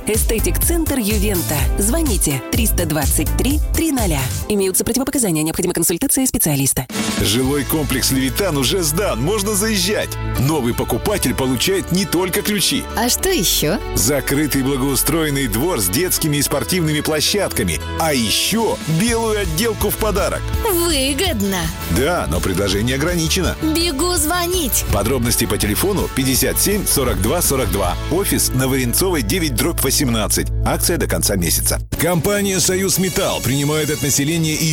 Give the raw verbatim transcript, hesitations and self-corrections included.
Эстетик-центр «Ювента». Звоните триста двадцать три триста. Имеются противопоказания. Необходима консультация специалиста. Жилой комплекс «Левитан» уже сдан. Можно заезжать. Новый покупатель получает не только ключи. А что еще? Закрытый благоустроенный двор с детскими и спортивными площадками. А еще белую отделку в подарок. Выгодно. Да, но предложение ограничено. Бегу звонить. Подробности по телефону пятьдесят семь сорок два сорок два. Офис на Варенцовой девять дробь восемнадцать. Акция до конца месяца. Компания «Союз Металл» принимает от населения и